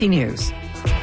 News.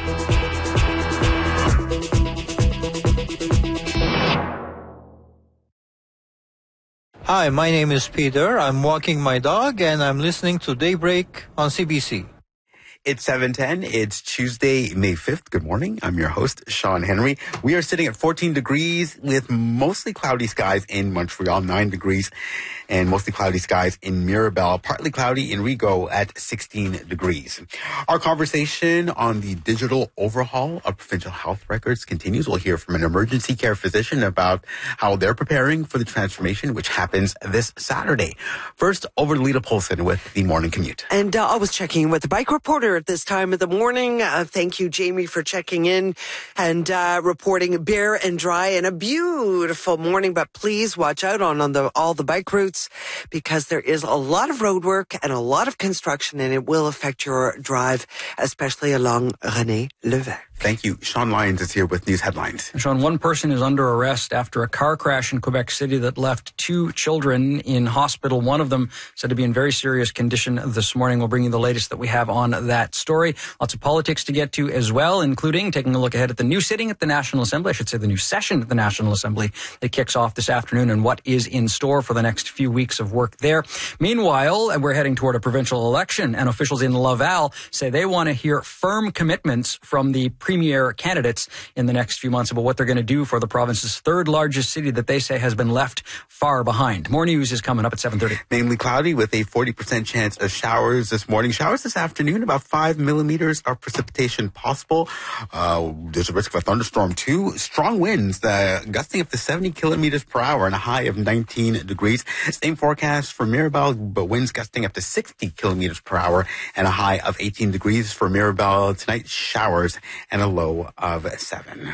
Hi, my name is Peter. I'm walking my dog and I'm listening to Daybreak on CBC. It's 7:10. It's Tuesday, May 5th. Good morning. I'm your host, Sean Henry. We are sitting at 14 degrees with mostly cloudy skies in Montreal, 9 degrees, and mostly cloudy skies in Mirabel, partly cloudy in Rigaud at 16 degrees. Our conversation on the digital overhaul of provincial health records continues. We'll hear from an emergency care physician about how they're preparing for the transformation, which happens this Saturday. First, over to Lita Polson with the morning commute. And I was checking in with the bike reporter at this time of the morning. Thank you, Jamie, for checking in and reporting bare and dry and a beautiful morning. But please watch out on all the bike routes because there is a lot of road work and a lot of construction, and it will affect your drive, especially along René Lévesque. Thank you. Sean Lyons is here with news headlines. Sean, one person is under arrest after a car crash in Quebec City that left 2 children in hospital. One of them said to be in very serious condition this morning. We'll bring you the latest that we have on that story. Lots of politics to get to as well, including taking a look ahead at the new sitting at the National Assembly. I should say the new session at the National Assembly that kicks off this afternoon and what is in store for the next few weeks of work there. Meanwhile, we're heading toward a provincial election, and officials in Laval say they want to hear firm commitments from the premier candidates in the next few months about what they're going to do for the province's third largest city that they say has been left far behind. More news is coming up at 7:30. Mainly cloudy with a 40% chance of showers this morning. Showers this afternoon, about 5 millimeters of precipitation possible. There's a risk of a thunderstorm too. Strong winds, gusting up to 70 kilometers per hour and a high of 19 degrees. Same forecast for Mirabel, but winds gusting up to 60 kilometers per hour and a high of 18 degrees for Mirabel. Tonight, showers and a low of 7.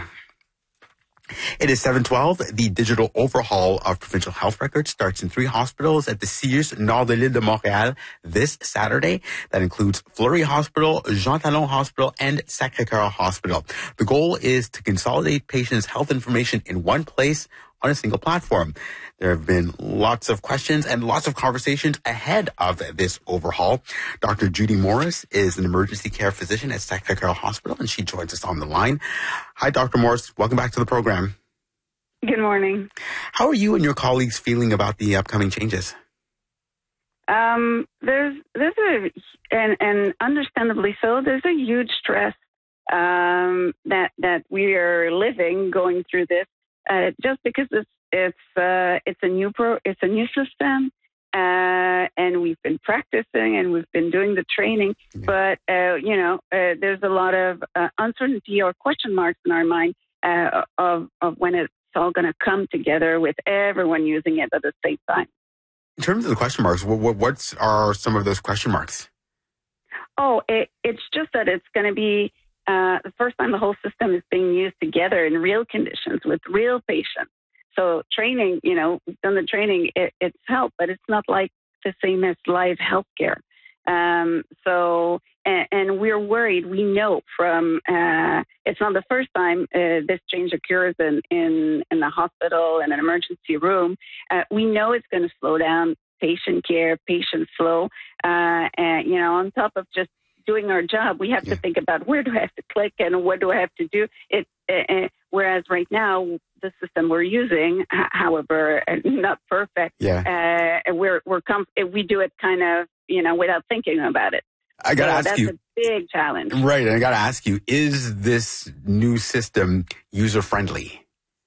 It is 7:12. The digital overhaul of provincial health records starts in 3 hospitals at the CIUS Nord de l'Île de Montréal this Saturday. That includes Fleury Hospital, Jean Talon Hospital, and Sacré-Cœur Hospital. The goal is to consolidate patients' health information in one place on a single platform. There have been lots of questions and lots of conversations ahead of this overhaul. Dr. Judy Morris is an emergency care physician at Sacré-Cœur Hospital, and she joins us on the line. Hi, Dr. Morris. Welcome back to the program. Good morning. How are you and your colleagues feeling about the upcoming changes? There's and understandably so, there's a huge stress that we are living going through this. Just because it's a new system, and we've been practicing and we've been doing the training, but there's a lot of uncertainty or question marks in our mind of when it's all going to come together with everyone using it at the same time. In terms of the question marks, what are some of those question marks? Oh, it's just that it's going to be the first time the whole system is being used together in real conditions with real patients. So training, we've done the training, it's helped, but it's not like the same as live healthcare. And we're worried. We know from, it's not the first time this change occurs in the hospital and an emergency room. We know it's going to slow down patient care, patient flow, and, on top of just doing our job, we have to think about where do I have to click and what do I have to do. Whereas right now, the system we're using, however, not perfect. We do it kind of, without thinking about it. I got to ask you. That's a big challenge. Right. And I got to ask you, is this new system user-friendly?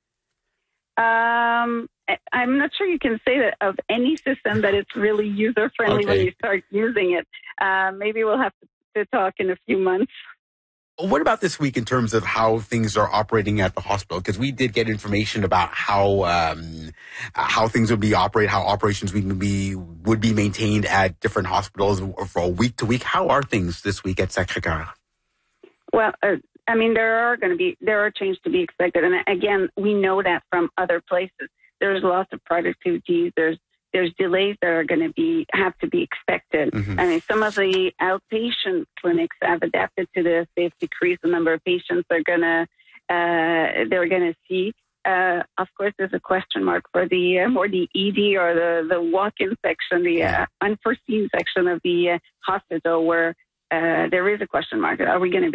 I'm not sure you can say that of any system that it's really user-friendly when you start using it. Maybe we'll have to talk in a few months. What about this week in terms of how things are operating at the hospital? Because we did get information about how things would be how operations would be maintained at different hospitals for week to week. How are things this week at Sacré-Cœur? Well, there are changes to be expected, and again, we know that from other places. There's lots of productivity. There's delays that are going to have to be expected. Mm-hmm. I mean, some of the outpatient clinics have adapted to this. They've decreased the number of patients they're going to see. Of course, there's a question mark for the ED or the walk-in section, the unforeseen section of the hospital where there is a question mark. Are we going to be